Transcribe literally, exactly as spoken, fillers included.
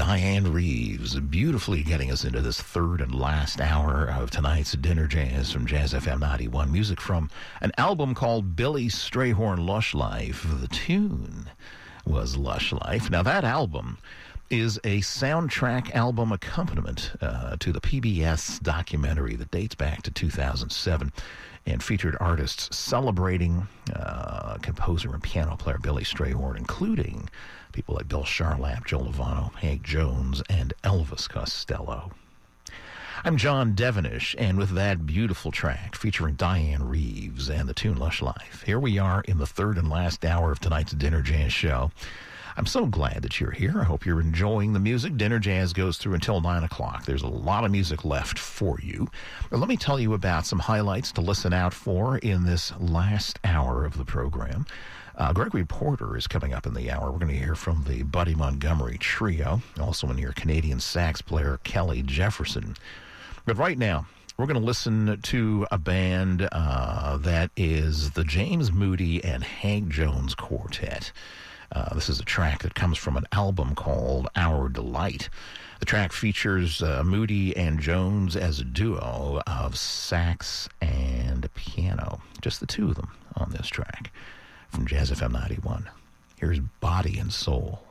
Diane Reeves, beautifully getting us into this third and last hour of tonight's Dinner Jazz from Jazz F M ninety-one. Music from an album called Billy Strayhorn Lush Life. The tune was Lush Life. Now, that album is a soundtrack album accompaniment uh, to the P B S documentary that dates back to two thousand seven and featured artists celebrating uh, composer and piano player Billy Strayhorn, including people like Bill Charlap, Joe Lovano, Hank Jones, and Elvis Costello. I'm John Devenish, and with that beautiful track featuring Diane Reeves and the tune Lush Life, here we are in the third and last hour of tonight's Dinner Jazz show. I'm so glad that you're here. I hope you're enjoying the music. Dinner Jazz goes through until nine o'clock. There's a lot of music left for you. But let me tell you about some highlights to listen out for in this last hour of the program. Uh, Gregory Porter is coming up in the hour. We're going to hear from the Buddy Montgomery Trio. Also in here, Canadian sax player Kelly Jefferson. But right now, we're going to listen to a band uh, that is the James Moody and Hank Jones Quartet. Uh, this is a track that comes from an album called Our Delight. The track features uh, Moody and Jones as a duo of sax and piano. Just the two of them on this track. From Jazz F M ninety-one, here's Body and Soul.